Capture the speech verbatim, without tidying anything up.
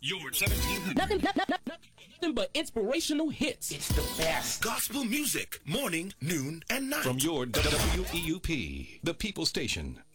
Your seventeen hundred. Nothing, no- no- no- nothing but inspirational hits. It's the best. Gospel music, morning, noon, and night. From your W E U P, the People Station.